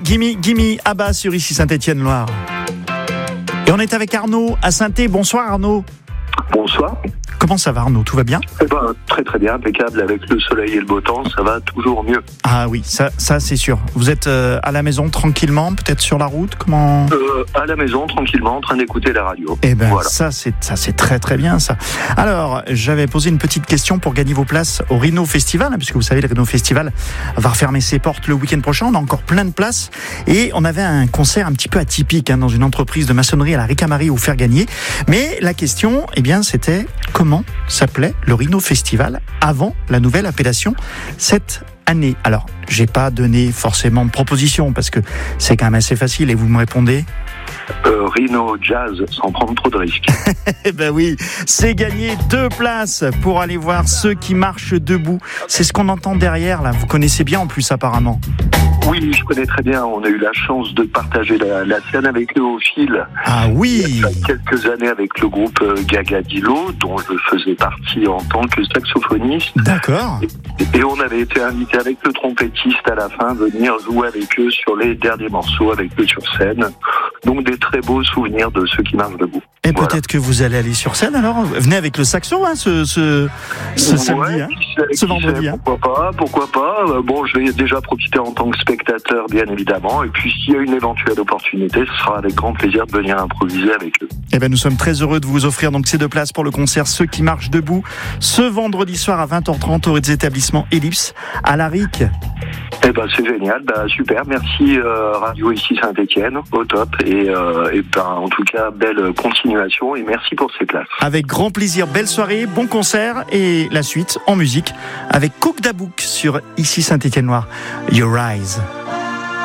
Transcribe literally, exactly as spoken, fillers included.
Gimme, Gimme, Abba sur ici Saint-Étienne-Loire. Et on est avec Arnaud à Saint-Étienne. Bonsoir Arnaud. Bonsoir. Comment ça va Arnaud, tout va bien? Eh ben, très très bien, impeccable, avec le soleil et le beau temps, ça va toujours mieux. Ah oui, ça, ça c'est sûr. Vous êtes euh, à la maison tranquillement, peut-être sur la route, comment? euh, À la maison, tranquillement, en train d'écouter la radio. Eh ben voilà. ça c'est ça c'est très très bien ça. Alors, j'avais posé une petite question pour gagner vos places au Rhino Festival, hein, puisque vous savez le Rhino Festival va refermer ses portes le week-end prochain. On a encore plein de places et on avait un concert un petit peu atypique hein, dans une entreprise de maçonnerie à la Ricamarie où faire gagner. Mais la question, eh bien, c'était comment s'appelait le Rhino Festival avant la nouvelle appellation cette année. Alors, j'ai pas donné forcément de proposition parce que c'est quand même assez facile et vous me répondez. Euh, Rhino Jazz, sans prendre trop de risques. Eh ben oui, c'est gagné deux places pour aller voir ceux qui marchent debout. C'est ce qu'on entend derrière là. Vous connaissez bien en plus apparemment. Oui, je connais très bien. On a eu la chance de partager la, la scène avec eux au fil. Ah oui. Il y a quelques années avec le groupe Gagadillo, dont je faisais partie en tant que saxophoniste. D'accord. Et, et on avait été invité avec le trompettiste à la fin, venir jouer avec eux sur les derniers morceaux avec eux sur scène. Donc des très beaux souvenirs de ceux qui marchent debout. Et voilà. Peut-être que vous allez aller sur scène alors. Venez avec le saxo hein, ce, ce, ce ouais, samedi, hein, sait, ce vendredi. Sait, hein. Pourquoi pas, pourquoi pas. Euh, bon, je vais déjà profiter en tant que spectateur, bien évidemment. Et puis s'il y a une éventuelle opportunité, ce sera avec grand plaisir de venir improviser avec eux. Eh ben, nous sommes très heureux de vous offrir donc ces deux places pour le concert Ceux qui marchent debout ce vendredi soir à vingt heures trente au établissement Ellipse à la Ric. Eh ben c'est génial, ben, super, merci euh, Radio ici Saint-Étienne, au top et, euh, et ben en tout cas belle continuation et merci pour ces places. Avec grand plaisir, belle soirée, bon concert et la suite en musique avec Cook Dabouk sur ici Saint-Étienne-Loire. Your Eyes.